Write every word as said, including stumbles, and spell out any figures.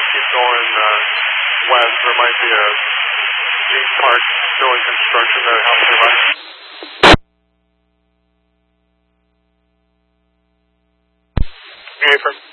keep going uh, west. There might be a Deep Park building construction that helps you right. Okay, from